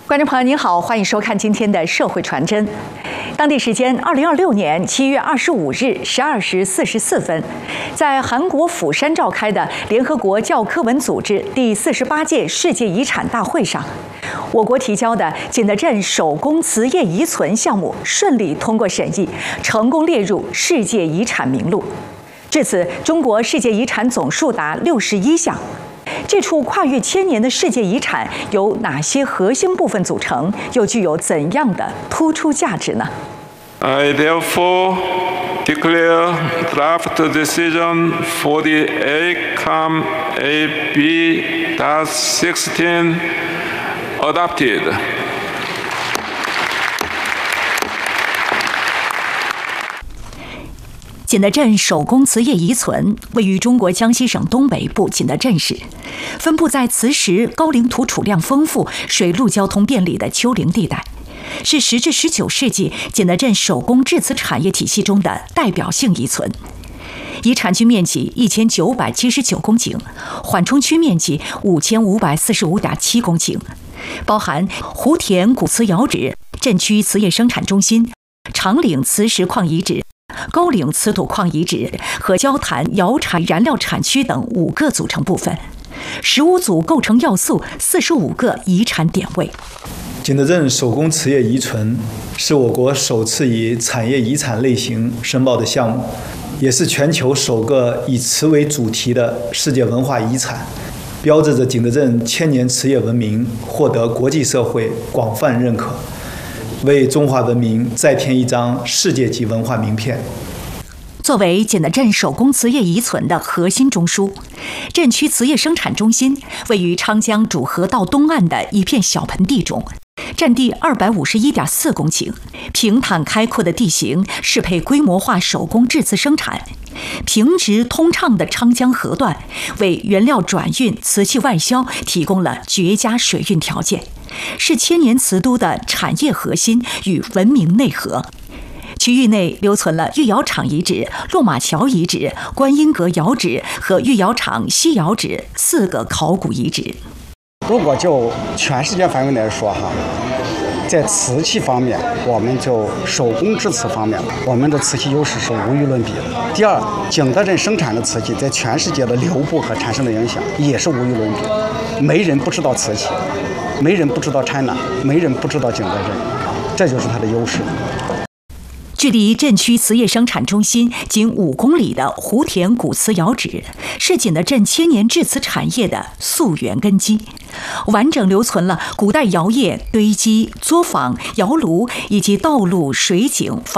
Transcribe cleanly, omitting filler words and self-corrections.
观众朋友您好，欢迎收看今天的社会传真。当地时间2026年7月25日12时44分，在韩国釜山召开的联合国教科文组织第48届世界遗产大会上，我国提交的景德镇手工瓷业遗存项目顺利通过审议，成功列入世界遗产名录。至此，中国世界遗产总数达61项。这处跨越千年的世界遗产由哪些核心部分组成，又具有怎样的突出价值呢？ I therefore declare draft decision for the ACOM AB-16 adopted. 景德镇手工瓷业遗存位于中国江西省东北部景德镇市，分布在磁石高岭土储量丰富、水陆交通便利的丘陵地带，是10至19世纪景德镇手工制瓷产业体系中的代表性遗存。遗产区面积1979公顷，缓冲区面积5545.7公顷，包含湖田古瓷窑址、镇区瓷业生产中心、长岭磁石矿遗址、沟岭瓷土矿遗址和焦坛窑产燃料产区等5个组成部分，15组构成要素，45个遗产点位。 景德镇手工瓷业遗存是我国首次以产业遗产类型申报的项目，也是全球首个以瓷为主题的世界文化遗产，标志着景德镇千年瓷业文明获得国际社会广泛认可，为中华文明再添一张世界级文化名片。 作为景德镇手工瓷业遗存的核心中枢，镇区瓷业生产中心位于昌江主河道东岸的一片小盆地中，占地251.4公顷，平坦开阔的地形适配规模化手工制瓷生产。平直通畅的昌江河段为原料转运、瓷器外销提供了绝佳水运条件，是千年瓷都的产业核心与文明内核。区域内留存了御窑厂遗址、落马桥遗址、观音阁窑址和御窑厂西窑址4个考古遗址。 如果就全世界范围来说在瓷器方面，我们就手工制瓷方面，我们的瓷器优势是无与伦比的。第二，景德镇生产的瓷器在全世界的流布和产生的影响也是无与伦比的。没人不知道瓷器，没人不知道产南，没人不知道景德镇，这就是它的优势。 距离镇区瓷业生产中心仅5公里的湖田古瓷窑址，是景德镇千年制瓷产业的溯源根基，完整留存了古代窑业堆积、作坊、窑炉以及道路、水井、